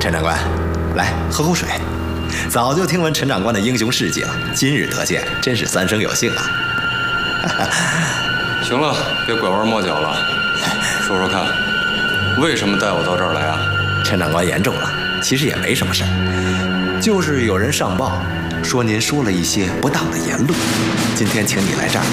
陈长官，来喝口水。早就听闻陈长官的英雄事迹了，今日得见，真是三生有幸啊！ 行了，别拐弯抹角了，说说看，为什么带我到这儿来啊？ 陈长官言重了，其实也没什么事儿，就是有人上报说您说了一些不当的言论，今天请你来这儿，